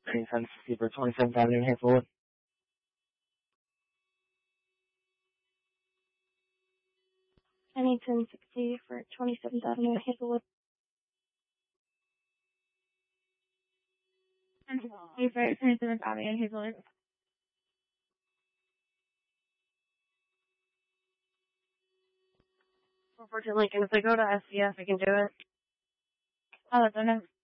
Train 1050 for 27th Avenue, Hazelwood. I need 1060 for 27th Avenue, Hazelwood. 1060 for 27th Avenue, Hazelwood. Unfortunately, if I go to SCF, I can do it. I'll let them know.